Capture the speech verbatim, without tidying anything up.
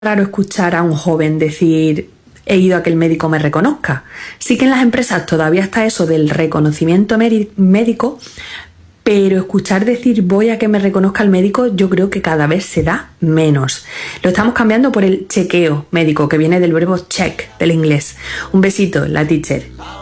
raro escuchar a un joven decir he ido a que el médico me reconozca. Sí que en las empresas todavía está eso del reconocimiento médico, pero escuchar decir voy a que me reconozca el médico yo creo que cada vez se da menos. Lo estamos cambiando por el chequeo médico, que viene del verbo check del inglés. Un besito, la teacher.